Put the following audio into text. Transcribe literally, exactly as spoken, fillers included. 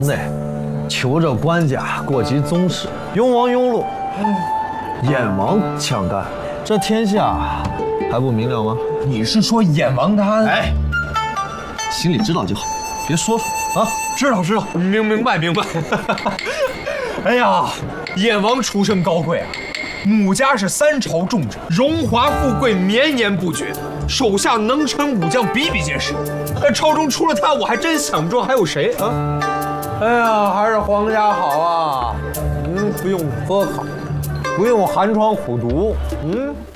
内，求着官家，过及宗室，雍王雍禄，燕王强干，这天下还不明了吗？ 你是说燕王他？ 哎，心里知道就好，别说出来啊！知道知道， 明明白明白。哎呀，燕王出身高贵啊，母家是三朝重臣，荣华富贵绵延不绝，手下能臣武将比比皆是。哎，朝中除了他，我还真想不出还有谁啊！ 哎呀，还是皇家好啊！嗯，不用科考，不用寒窗苦读，嗯。